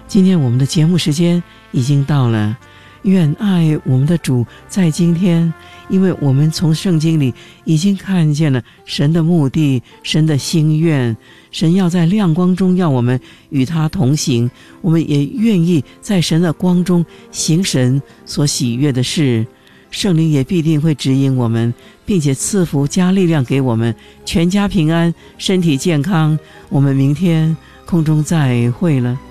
今天我们的节目时间已经到了，愿爱我们的主在今天，因为我们从圣经里已经看见了神的目的，神的心愿，神要在亮光中要我们与他同行，我们也愿意在神的光中行神所喜悦的事。圣灵也必定会指引我们，并且赐福加力量给我们，全家平安，身体健康。我们明天空中再会了。